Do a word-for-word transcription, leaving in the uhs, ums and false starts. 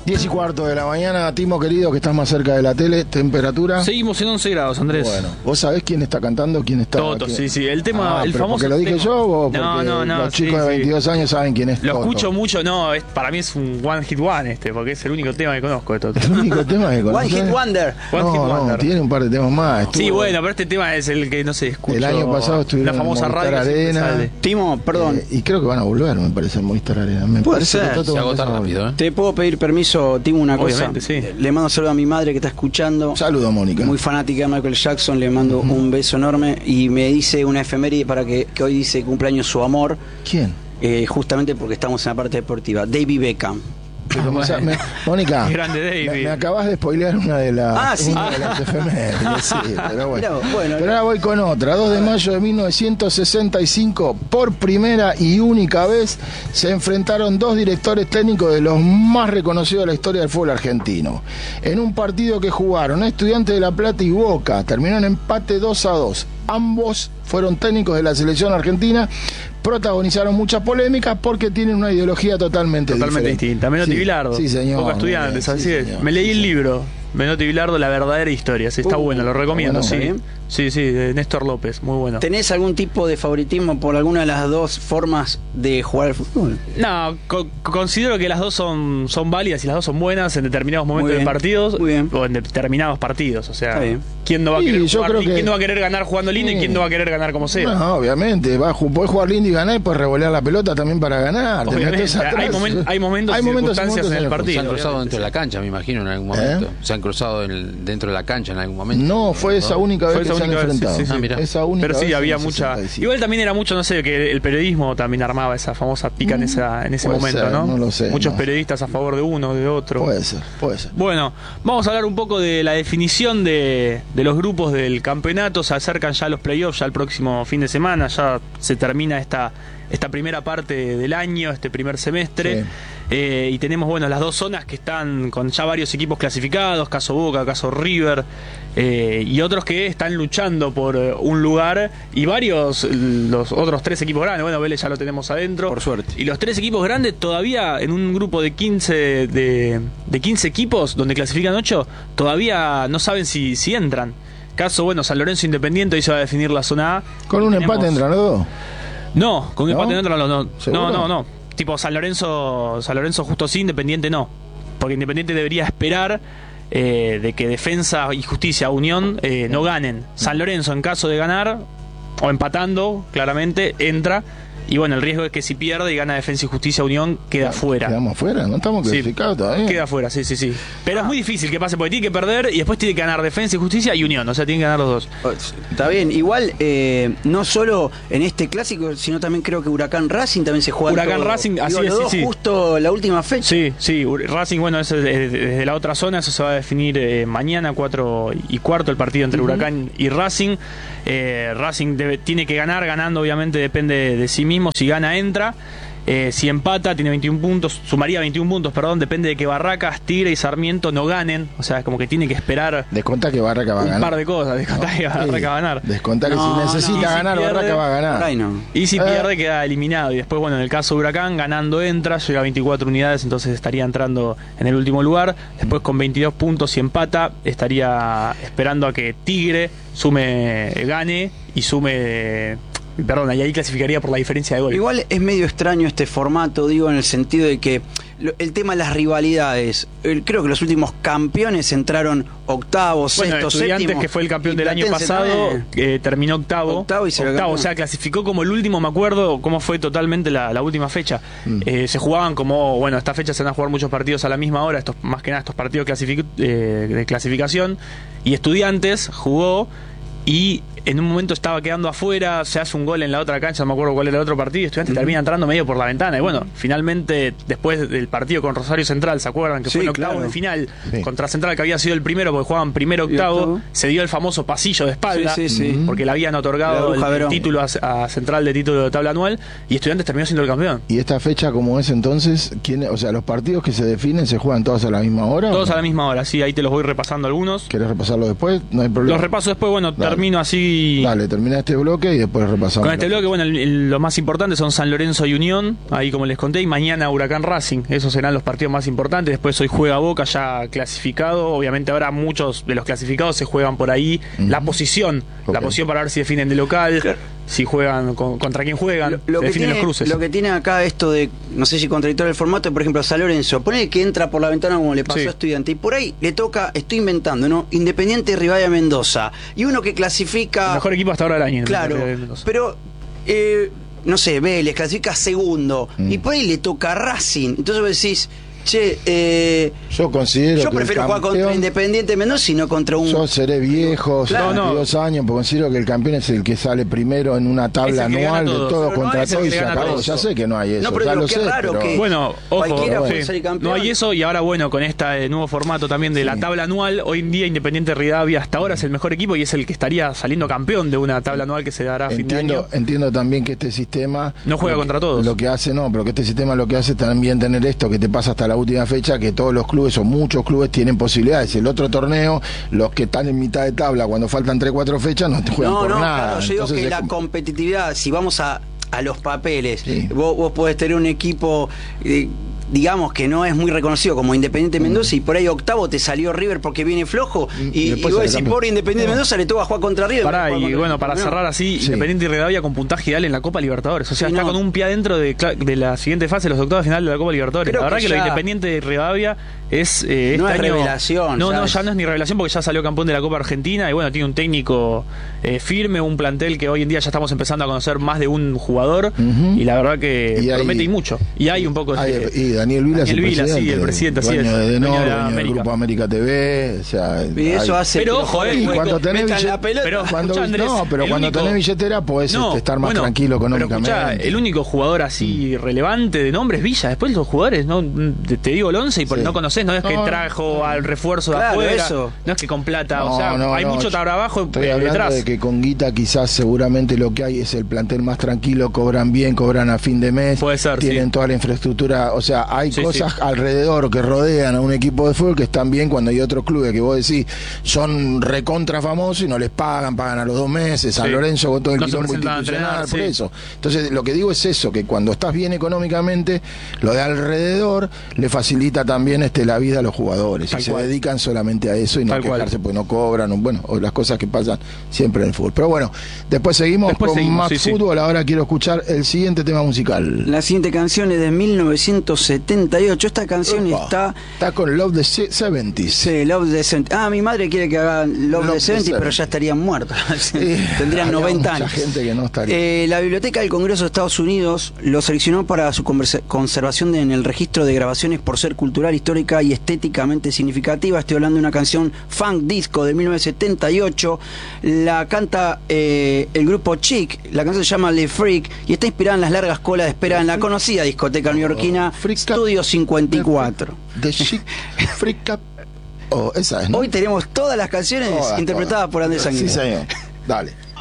diez y cuarto de la mañana, Timo querido, que estás más cerca de la tele, temperatura. Seguimos en once grados, Andrés. Bueno, ¿vos sabés quién está cantando? ¿Quién está? Toto, quién? sí, sí. El tema, Ah, el pero famoso. ¿porque lo dije tema. yo o porque no, no, no, los chicos sí, de veintidós sí. años saben quién es Lo Toto? escucho mucho, no, es, para mí es un one hit one este, porque es el único tema que conozco de Toto. El único tema que One conocés. Hit Wonder. One no, Hit no, Wonder. tiene un par de temas más. Sí, Estuvo- bueno, pero este tema es el que no sé, escucho. El año pasado estuvieron la famosa en Movistar radio que siempre Arena. sale. Timo, perdón. Eh, y creo que van a volver, me parece, en Movistar Arena. Me Puede parece ser. que Toto Se va a agota empezar a rápido, volver. ¿eh? ¿Te puedo pedir permiso, Timo, una Obviamente, cosa? sí. Le mando un saludo a mi madre que está escuchando. Saludos, Mónica. Muy fanática de Michael Jackson, le mando uh-huh. un beso enorme. Y me dice una efeméride para que, que hoy dice cumpleaños su amor, ¿Quién? eh, justamente porque estamos en la parte deportiva. David Beckham. Pero, o sea, me- Mónica, Qué grande David. me, me acabas de spoilear una de las, Ah, sí. una de las efemérides, sí, pero bueno. Mirá, bueno, Pero ahora voy con otra. dos de mayo de mil novecientos sesenta y cinco, por primera y única vez, se enfrentaron dos directores técnicos de los más reconocidos de la historia del fútbol argentino. En un partido que jugaron Estudiantes de La Plata y Boca, terminó en empate dos a dos. Ambos fueron técnicos de la selección argentina, protagonizaron muchas polémicas porque tienen una ideología totalmente, Totalmente diferente. distinta. Menotti Sí, Bilardo. Sí, señor. Boca Estudiantes, Sí, así es. señor, Me leí sí, el señor. libro. Menotti Bilardo, La verdadera historia. Sí, está Uh, bueno, lo recomiendo. bueno, sí. ¿está bien? sí, sí, de Néstor López, muy bueno. ¿Tenés algún tipo de favoritismo por alguna de las dos formas de jugar al fútbol? No, co- considero que las dos son, son válidas y las dos son buenas en determinados momentos Muy de bien, partidos muy bien. o en determinados partidos. O sea, Está bien. ¿quién no va a Sí, querer yo jugar, creo y que- quién no va a querer ganar jugando lindo Sí. y quién no va a querer ganar como sea? No, obviamente, va a ju- podés jugar lindo y ganar y puedes revolear la pelota también para ganar. Te Obviamente, metés atrás. hay momen- hay momentos y circunstancias en el Se partido. han cruzado dentro de la cancha, me imagino, en algún momento. ¿Eh? Se han cruzado en el- dentro de la cancha en algún momento. No, fue esa única vez Fue que esa se han única vez, enfrentado. sí, sí, sí. Ah, mirá. Esa única Pero sí, vez había en el mucha. sesenta y cinco. Igual también era mucho, no sé, que el periodismo también armaba esa famosa pica en, esa, en ese Puede momento, ser, ¿no? no lo sé, Muchos no. periodistas a favor de uno, de otro. Puede ser, puede ser. Bueno, vamos a hablar un poco de la definición de, de los grupos del campeonato. Se acercan ya los playoffs, ya el próximo fin de semana, ya se termina esta, esta primera parte del año, este primer semestre. Sí. Eh, y tenemos, bueno, las dos zonas que están con ya varios equipos clasificados, caso Boca, caso River, eh, y otros que están luchando por eh, un lugar, y varios, los otros tres equipos grandes. Bueno, Vélez ya lo tenemos adentro. Por suerte. Y los tres equipos grandes todavía en un grupo de quince de, de quince equipos donde clasifican ocho, todavía no saben si, si entran. Caso, bueno, San Lorenzo Independiente, ahí se va a definir la zona A. ¿Con un Tenemos- empate entran los dos? No, con un ¿No? empate no entran los dos. ¿Seguro? No, no, no. Tipo San Lorenzo, San Lorenzo justo sí, Independiente no. Porque Independiente debería esperar eh, de que Defensa y Justicia, Unión, eh, no ganen. San Lorenzo, en caso de ganar, o empatando, claramente, entra. Y bueno, el riesgo es que si pierde y gana Defensa y Justicia, Unión, queda fuera. Quedamos fuera, no estamos Sí, clasificados todavía. Queda fuera, sí, sí, sí. Pero es muy difícil que pase, porque tiene que perder y después tiene que ganar Defensa y Justicia y Unión. O sea, tiene que ganar los dos. Está bien, igual eh, no solo en este clásico, sino también creo que Huracán Racing también se juega. Huracán todo. Racing, así Digo, es, los sí, dos sí. justo la última fecha. Sí, sí, Racing, bueno, eso es de- de- desde la otra zona, eso se va a definir eh, mañana, cuatro y cuarto, el partido entre Ujú. Huracán y Racing. Eh, Racing debe- tiene que ganar, ganando obviamente depende de, de sí mismo, si gana entra. Eh, si empata, tiene veintiún puntos, sumaría veintiún puntos, perdón, depende de que Barracas, Tigre y Sarmiento no ganen, o sea, es como que tiene que esperar Descontá que Barraca va a un ganar. par de cosas, descontá que Barraca va a ganar. Descontá que No, si no. necesita Y si ganar, pierde, Barraca va a Por ganar. ahí no. Y si Eh. pierde queda eliminado. Y después, bueno, en el caso de Huracán, ganando entra, llega a veinticuatro unidades, entonces estaría entrando en el último lugar. Después con veintidós puntos, si empata, estaría esperando a que Tigre sume, gane y sume... Perdón, y ahí clasificaría por la diferencia de gol. Igual es medio extraño este formato, digo, en el sentido de que lo- el tema de las rivalidades, el- creo que los últimos campeones entraron octavos, Bueno, sexto, Estudiantes, séptimo. que fue el campeón y del año Platense pasado, también. eh, terminó octavo. Octavo y se lo ganó. o sea, clasificó como el último, me acuerdo cómo fue totalmente la, la última fecha. Mm. Eh, se jugaban como, bueno, esta fecha se van a jugar muchos partidos a la misma hora, estos más que nada estos partidos clasific- eh, de clasificación, y Estudiantes jugó y en un momento estaba quedando afuera, se hace un gol en la otra cancha, no me acuerdo cuál era el otro partido, y Estudiantes termina entrando medio por la ventana. Y bueno, finalmente, después del partido con Rosario Central, ¿se acuerdan? Que Sí, fue en octavos claro. de final Sí. contra Central, que había sido el primero porque jugaban primero Y octavo, octavo. se dio el famoso pasillo de espalda, Sí, sí, sí. porque le habían La otorgado Bruja el, el Verón. título a, a Central de título de tabla anual, y Estudiantes terminó siendo el campeón. Y esta fecha, como es entonces, ¿quién, o sea, los partidos que se definen se juegan todos a la misma hora? Todos ¿o a no? la misma hora, sí, ahí te los voy repasando algunos. ¿Querés repasarlo después? No hay problema. Los repaso después, bueno, Dale. termino así hoy... Dale, termina este bloque y después repasamos. Con este bloque, bueno, el, el, los más importantes son San Lorenzo y Unión, ahí como les conté, y mañana Huracán Racing, esos serán los partidos más importantes. Después hoy juega Boca ya clasificado, obviamente ahora muchos de los clasificados se juegan por ahí, uh-huh. la posición, okay. la posición para ver si definen de local, claro. si juegan, con, contra quién juegan, lo, lo se definen tiene, los cruces. Lo que tiene acá esto de, no sé si contradictorio el formato, por ejemplo, a San Lorenzo, ponele que entra por la ventana como le pasó sí. a Estudiante, y por ahí le toca, estoy inventando, ¿no? Independiente Rivadavia Mendoza, y uno que clasifica... El mejor equipo hasta ahora del año. Claro, pero... Eh, no sé, Vélez clasifica segundo mm. y por ahí le toca a Racing. Entonces vos decís, che, eh, yo considero yo que prefiero el jugar campeón, contra Independiente Mendoza y no contra un... Yo seré viejo, claro, no, dos años, porque considero que el campeón es el que sale primero en una tabla anual de todo pero contra no todo y se acabó. Ya sé que no hay eso, no, pero ya lo qué sé. Raro pero... que bueno, ojo, cualquiera bueno, puede salir campeón. No hay eso, y ahora bueno, con este nuevo formato también de sí. la tabla anual, hoy en día Independiente Rivadavia hasta ahora es el mejor equipo y es el que estaría saliendo campeón de una tabla anual que se dará a fin entiendo, de año. Entiendo también que este sistema... No juega contra todos. Lo que hace, no, pero que este sistema lo que hace es también tener esto que te pasa hasta la última fecha, que todos los clubes o muchos clubes tienen posibilidades. El otro torneo, los que están en mitad de tabla cuando faltan tres cuatro fechas no te juegan no, por no, nada. Claro, yo Entonces digo que es... la competitividad, si vamos a, a los papeles, sí. vos, vos podés tener un equipo... Eh, digamos que no es muy reconocido como Independiente Mendoza, mm. y por ahí octavo te salió River porque viene flojo, y, y, y vos decís, por Independiente no. Mendoza le toca jugar contra River. Pará, y contra bueno, para no. cerrar así, sí. Independiente y Rivadavia con puntaje ideal en la Copa Libertadores. O sea, sí, está no. con un pie adentro de, de la siguiente fase, los octavos de final de la Copa Libertadores. Creo la verdad que, que lo Independiente de Rivadavia es eh, no este es año, revelación. No, ¿sabes? no, ya no es ni revelación porque ya salió campeón de la Copa Argentina y bueno, tiene un técnico eh, firme, un plantel que hoy en día ya estamos empezando a conocer más de un jugador, uh-huh. y la verdad que y promete hay, y mucho. Y hay un poco hay, de... Y Daniel Vila, Daniel Vila sí, el presidente, así es. Dueño de Denor, dueño de dueño del Grupo América T V, o sea... Y eso hay, hace... Pero ojo, eh, cuando tenés la pelota, pero cuando, Andrés, no, pero cuando único, tenés billetera podés no, estar más bueno, tranquilo económicamente. Pero escuchá, el único jugador así mm. relevante de nombre es Villa. Después los jugadores, no te digo el once y por sí. no conocés, no es que no, trajo al refuerzo claro, de afuera, eso. no es que con plata, no, o sea, no, hay no, mucho trabajo estoy eh, hablando detrás. De que con guita quizás seguramente lo que hay es el plantel más tranquilo, cobran bien, cobran a fin de mes, puede ser, tienen sí. toda la infraestructura, o sea, hay sí, cosas sí. alrededor que rodean a un equipo de fútbol que están bien cuando hay otros clubes que vos decís son recontra famosos y no les pagan, pagan a los dos meses, San sí. Lorenzo con todo el no quilombo institucional, entrenar, por sí. eso. Entonces lo que digo es eso, que cuando estás bien económicamente, lo de alrededor le facilita también este la vida a los jugadores Tal y cual. Se dedican solamente a eso y no Tal quejarse cual. Porque no cobran, o, bueno, o las cosas que pasan siempre en el fútbol. Pero bueno, después seguimos después con seguimos, más sí, fútbol, sí. Ahora quiero escuchar el siguiente tema musical. La siguiente canción es de mil novecientos setenta y ocho, esta canción Opa. está... Está con Love the setenta. Sí, Love the setenta. Ah, mi madre quiere que haga Love, Love the setenta, pero ya estarían muertos. Sí, tendrían noventa años. Gente que no estaría. Eh, la Biblioteca del Congreso de Estados Unidos lo seleccionó para su conservación en el registro de grabaciones por ser cultural, histórica y estéticamente significativa. Estoy hablando de una canción funk disco de mil novecientos setenta y ocho. La canta eh, el grupo Chic. La canción se llama Le Freak y está inspirada en las largas colas de espera en la conocida discoteca neoyorquina oh, Studio cincuenta y cuatro. The Chic Freak Up. Oh, esa es, ¿no? Hoy tenemos todas las canciones todas, interpretadas todas. por Andrés Sanguino. Sí, señor. Dale.